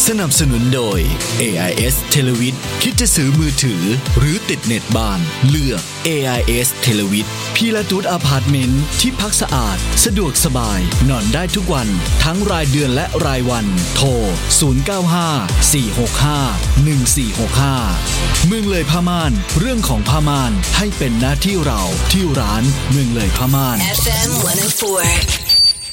นับสนุนโดย AIS Televid คิดจะซื้อมือถือหรือติดเน็ตบ้านเลือก AIS Televid พีลาตูสอพาร์ตเมนต์ที่พักสะอาดสะดวกสบายนอนได้ทุกวันทั้งรายเดือนและรายวันโทร0954651465เมืองเลยผ้าม่านเรื่องของผ้าม่านให้เป็นหน้าที่เราที่ร้านเมืองเลยผ้าม่าน FM 104